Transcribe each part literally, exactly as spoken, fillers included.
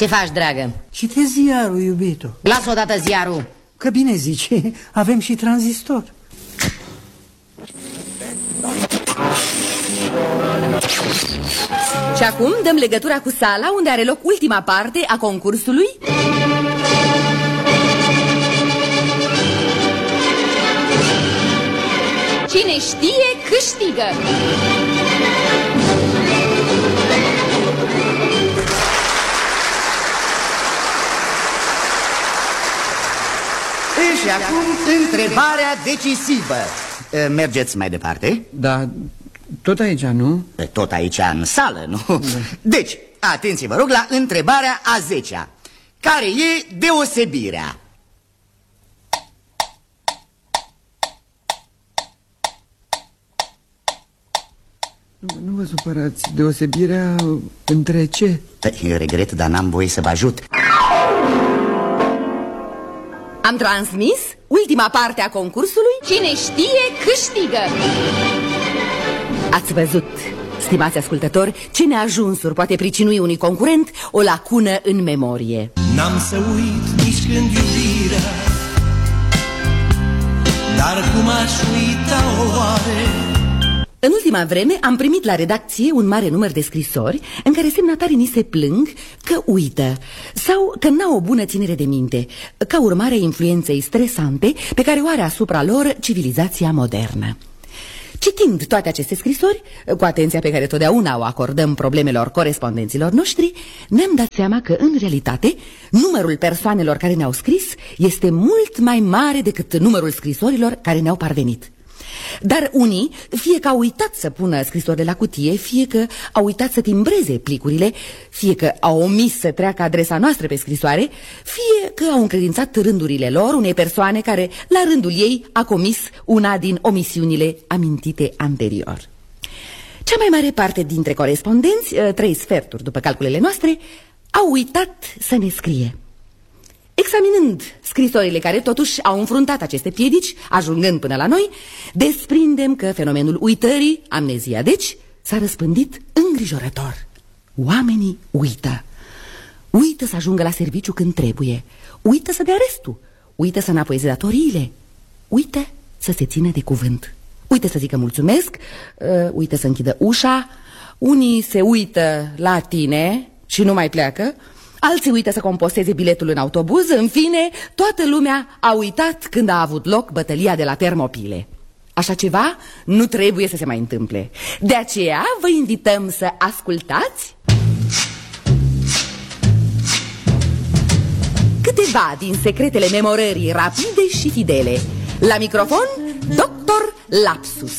Ce faci, dragă? Citesc ziarul, iubito. Lasă odată ziarul. Că bine zici, avem și tranzistor. Și acum dăm legătura cu sala unde are loc ultima parte a concursului. Cine știe, câștigă! Și acum întrebarea decisivă. Mergeți mai departe? Da, tot aici, nu? Tot aici, în sală, nu? Da. Deci, atenție, vă rog, la întrebarea a zecea. Care e deosebirea? Nu, nu vă supărați, deosebirea între ce? Eu regret, dar n-am voie să vă ajut. Am transmis ultima parte a concursului. Cine știe, câștigă! Ați văzut, stimați ascultători, ce neajunsuri poate pricinui unui concurent o lacună în memorie. N-am să uit nici când iubirea, dar cum aș uita oare? În ultima vreme am primit la redacție un mare număr de scrisori în care semnatarii ni se plâng că uită sau că n-au o bună ținere de minte, ca urmare a influenței stresante pe care o are asupra lor civilizația modernă. Citind toate aceste scrisori, cu atenția pe care totdeauna o acordăm problemelor corespondenților noștri, ne-am dat seama că, în realitate, numărul persoanelor care ne-au scris este mult mai mare decât numărul scrisorilor care ne-au parvenit. Dar unii, fie că au uitat să pună scrisorile la cutie, fie că au uitat să timbreze plicurile, fie că au omis să treacă adresa noastră pe scrisoare, fie că au încredințat rândurile lor unei persoane care, la rândul ei, a comis una din omisiunile amintite anterior. Cea mai mare parte dintre corespondenți, trei sferturi după calculele noastre, au uitat să ne scrie. Examinând scrisorile care totuși au înfruntat aceste piedici, ajungând până la noi, desprindem că fenomenul uitării, amnezia deci, s-a răspândit îngrijorător. Oamenii uită. Uită să ajungă la serviciu când trebuie. Uită să dea restul. Uită să înapoieze datoriile. Uită să se țină de cuvânt. Uită să zică mulțumesc, uh, uită să închidă ușa. Unii se uită la tine și nu mai pleacă. Alții uită să composteze biletul în autobuz. În fine, toată lumea a uitat când a avut loc bătălia de la Termopile. Așa ceva nu trebuie să se mai întâmple. De aceea vă invităm să ascultați câteva din secretele memorării rapide și fidele. La microfon, doctor Lapsus.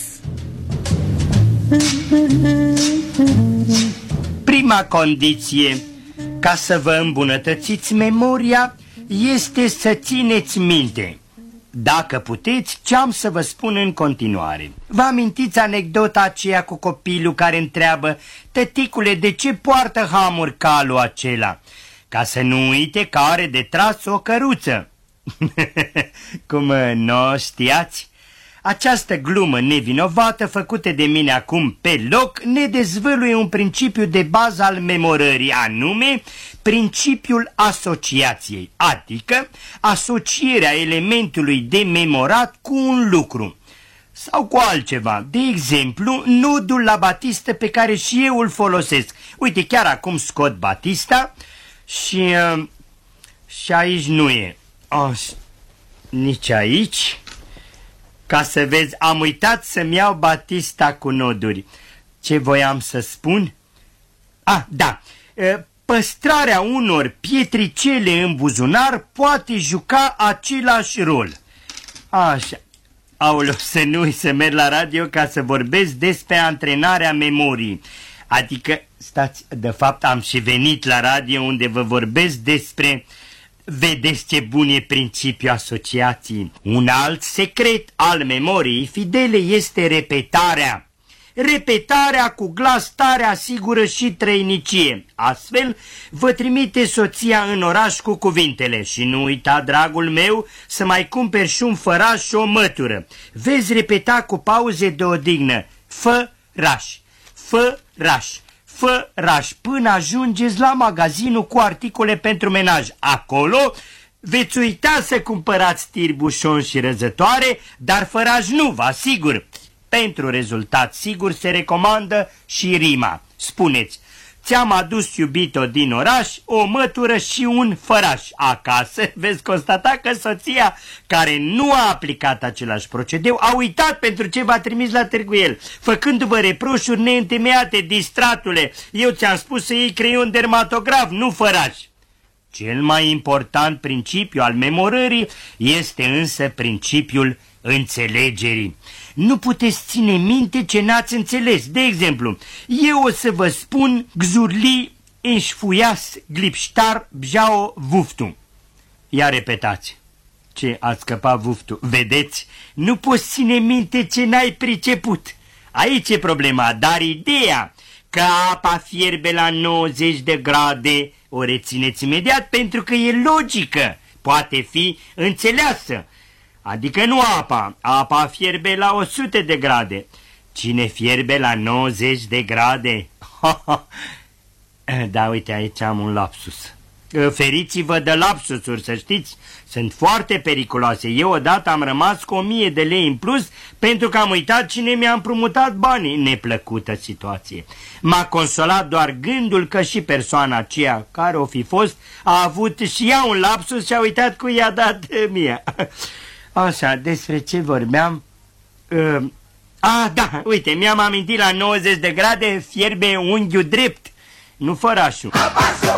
Prima condiție ca să vă îmbunătățiți memoria este să țineți minte. Dacă puteți, ce am să vă spun în continuare. Vă amintiți anecdota aceea cu copilul care întreabă: tăticule, de ce poartă hamur calul acela? Ca să nu uite că are de tras o căruță. Cum nu știați? Această glumă nevinovată făcută de mine acum pe loc ne dezvăluie un principiu de bază al memorării, anume principiul asociației, adică asocierea elementului de memorat cu un lucru sau cu altceva. De exemplu, nodul la batistă pe care și eu îl folosesc. Uite, chiar acum scot batista și, și aici nu e. Oh, nici aici. Ca să vezi, am uitat să-mi iau batista cu noduri. Ce voiam să spun? Ah, da, păstrarea unor pietricele în buzunar poate juca același rol. Așa. Aoleu, să nu uit să merg la radio ca să vorbesc despre antrenarea memoriei. Adică, stați, de fapt am și venit la radio unde vă vorbesc despre... Vedeți ce bun e principiul asociației. Un alt secret al memoriei fidele este repetarea. Repetarea cu glas tare asigură și trăinicie. Astfel, vă trimite soția în oraș cu cuvintele: și nu uita, dragul meu, să mai cumperi și un făraș și o mătură. Vezi repeta cu pauze de odihnă: făraș, făraș, Făraș, până ajungeți la magazinul cu articole pentru menaj. Acolo veți uita să cumpărați tirbușon și răzătoare, dar făraș nu, vă asigur. Pentru rezultat sigur se recomandă și rima. Spuneți: ți-am adus, iubito, din oraș o mătură și un făraș. Acasă veți constata că soția, care nu a aplicat același procedeu, a uitat pentru ce v-a trimis la târguiel, făcându-vă reproșuri neîntemeiate. Distratule, eu ți-am spus să iei creion dermatograf, nu făraș. Cel mai important principiu al memorării este însă principiul înțelegerii. Nu puteți ține minte ce n-ați înțeles. De exemplu, eu o să vă spun gzurli înșfuias glipștar bjao vuftu. Ia repetați. Ce, ați scăpat vuftu? Vedeți? Nu poți ține minte ce n-ai priceput. Aici e problema, dar ideea că apa fierbe la nouăzeci de grade o rețineți imediat pentru că e logică, poate fi înțeleasă. Adică nu apa, apa fierbe la o sută de grade. Cine fierbe la nouăzeci de grade? Da, uite, aici am un lapsus. Feriți-vă de lapsusuri, să știți, sunt foarte periculoase. Eu odată am rămas cu o mie de lei în plus pentru că am uitat cine mi-a împrumutat banii. Neplăcută situație. M-a consolat doar gândul că și persoana aceea care o fi fost a avut și ea un lapsus și a uitat cu i-a dat mie. Așa, despre ce vorbeam? Uh, a, da, uite, mi-am amintit, la nouăzeci de grade fierbe unghiul drept, nu fărașul.